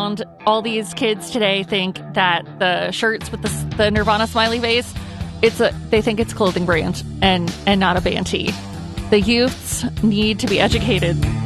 around. All these kids today think that the shirts with the Nirvana smiley face, they think it's a clothing brand and not a band tee. The youths need to be educated.